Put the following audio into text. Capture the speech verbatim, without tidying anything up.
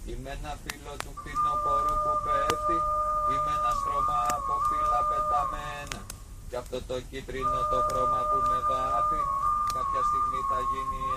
Είμαι ένα φύλλο του φθινοπόρου που πέφτει. Είμαι ένα στρώμα από φύλλα πεταμένα. Κι αυτό το κίτρινο το χρώμα που με βάφει κάποια στιγμή θα γίνει